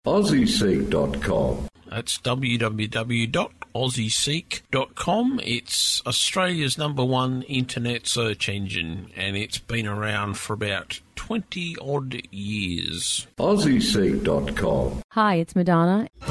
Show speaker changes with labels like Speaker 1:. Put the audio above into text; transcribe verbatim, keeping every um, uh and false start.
Speaker 1: aussie seek dot com.
Speaker 2: That's w w w dot aussie seek dot com. It's Australia's number one internet search engine, and it's been around for about twenty odd years.
Speaker 1: aussie seek dot com.
Speaker 3: Hi, it's Madonna.